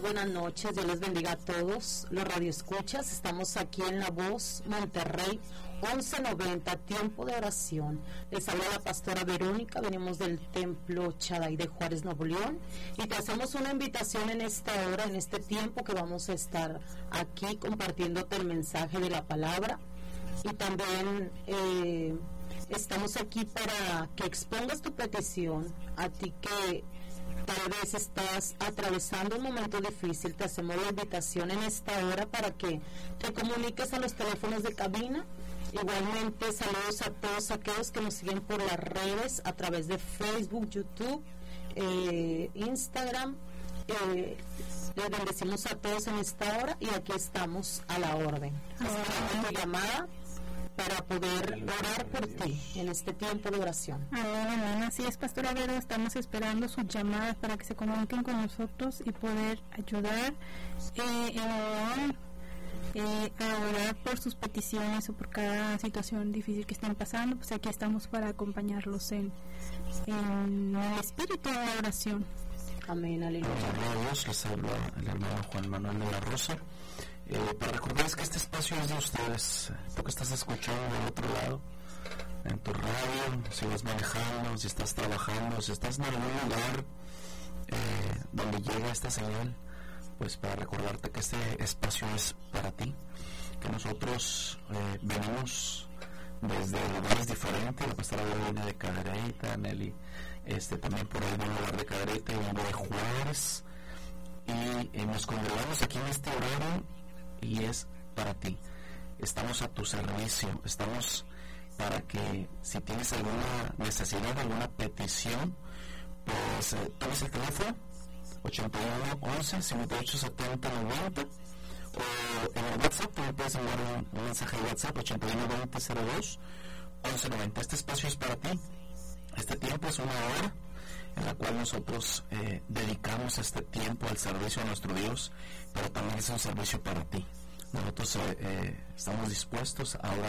buenas noches. Dios les bendiga a todos los radioescuchas. Estamos aquí en La Voz, Monterrey, 1190, tiempo de oración. Les habla la pastora Verónica, venimos del Templo Shaddai de Juárez, Nuevo León, y te hacemos una invitación en esta hora, en este tiempo que vamos a estar aquí compartiéndote el mensaje de la palabra. Y también estamos aquí para que expongas tu petición, a ti que tal vez estás atravesando un momento difícil. Te hacemos la invitación en esta hora para que te comuniques a los teléfonos de cabina. Igualmente, saludos a todos aquellos que nos siguen por las redes a través de Facebook, YouTube, Instagram. Les bendecimos a todos en esta hora y aquí estamos a la orden. Esperamos tu llamada para poder orar por ti en este tiempo de oración. Amén. Así es, pastora Vero, estamos esperando sus llamadas para que se comuniquen con nosotros y poder ayudar a orar por sus peticiones o por cada situación difícil que estén pasando. Pues aquí estamos para acompañarlos en el espíritu de la oración. Amén, aleluya. Dios, les habla el hermano Juan Manuel de la Rosa. Para recordarles que este espacio es de ustedes. Tú que estás escuchando del otro lado, en tu radio, si vas manejando, si estás trabajando, si estás en algún lugar donde llega esta señal, pues para recordarte que este espacio es para ti, que nosotros venimos desde lugares diferentes. La pastora viene de Cadereyta, Nelly también por ahí de un lugar de Cadereyta y uno de Juárez, y nos congregamos aquí en este horario y es para ti. Estamos a tu servicio, estamos para que si tienes alguna necesidad, alguna petición, pues tomes el teléfono 81 11 58 70 90, o en el WhatsApp también puedes enviar un mensaje de WhatsApp 81 20 02 11 90. Este espacio es para ti. Este tiempo es una hora en la cual nosotros dedicamos este tiempo al servicio a nuestro Dios, pero también es un servicio para ti. Nosotros estamos dispuestos a orar